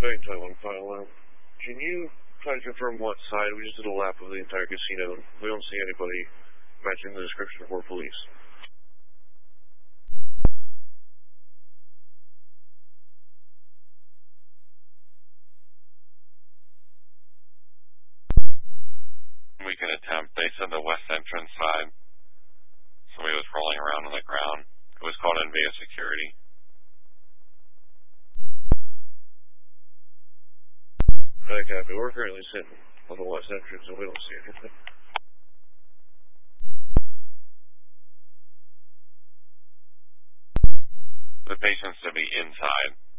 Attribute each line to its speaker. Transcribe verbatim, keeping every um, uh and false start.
Speaker 1: Hey, Taiwan File. Can you try to confirm what side? We just did a lap of the entire casino. We don't see anybody matching the description for police.
Speaker 2: We can attempt. They said the west entrance side. Somebody was rolling around on the ground. It was called in via security.
Speaker 1: Hi, Copy. We're currently sitting on the west entrance and we don't see anything.
Speaker 2: The patient's to be inside.